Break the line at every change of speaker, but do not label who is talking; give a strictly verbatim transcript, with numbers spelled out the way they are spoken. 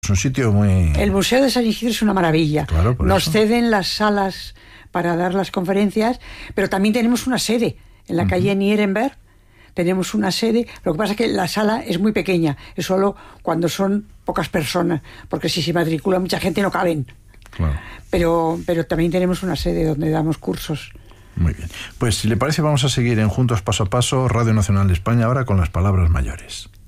Es un sitio muy...
El Museo de San Isidro es una maravilla.
Claro, por
Nos
eso.
ceden las salas para dar las conferencias, pero también tenemos una sede en la uh-huh. calle Nierenberg. Tenemos una sede, lo que pasa es que la sala es muy pequeña, es solo cuando son pocas personas, porque si se matricula mucha gente no caben.
Claro.
Pero, pero también tenemos una sede donde damos cursos.
Muy bien. Pues si le parece vamos a seguir en Juntos Paso a Paso, Radio Nacional de España, ahora con las palabras mayores.